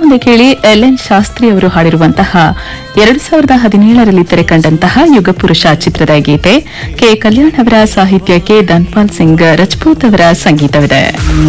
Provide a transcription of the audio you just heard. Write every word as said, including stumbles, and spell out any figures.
ಮುಂದೆ ಕೇಳಿ L N Shastri ಅವರು ಹಾಡಿರುವಂತಹ ಎರಡು ಸಾವಿರದ ಹದಿನೇಳರಲ್ಲಿ ತೆರೆಕಂಡಂತಹ ಯುಗಪುರುಷ ಚಿತ್ರದ ಗೀತೆ. ಕೆ ಕಲ್ಯಾಣ್ ಅವರ ಸಾಹಿತ್ಯಕ್ಕೆ ಧನ್ಪಾಲ್ ಸಿಂಗ್ ರಜಪೂತ್ ಅವರ ಸಂಗೀತವಿದೆ.